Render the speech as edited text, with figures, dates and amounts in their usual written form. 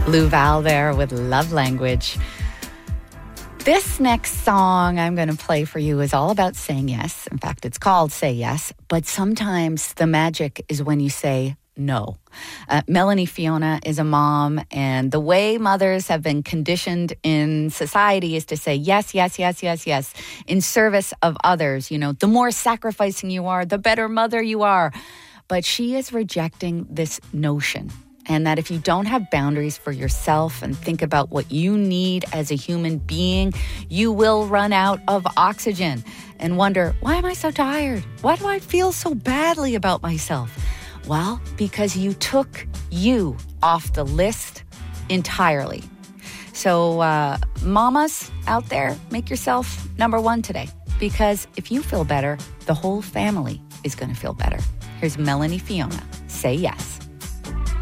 Lou Val there with Love Language. This next song I'm going to play for you is all about saying yes. In fact, it's called Say Yes, but sometimes the magic is when you say no. Melanie Fiona is a mom, and the way mothers have been conditioned in society is to say yes, yes, yes, yes, yes, in service of others. You know, the more sacrificing you are, the better mother you are. But she is rejecting this notion. And that if you don't have boundaries for yourself and think about what you need as a human being, you will run out of oxygen and wonder, why am I so tired? Why do I feel so badly about myself? Well, because you took you off the list entirely. So mamas out there, make yourself number one today. Because if you feel better, the whole family is going to feel better. Here's Melanie Fiona. Say yes.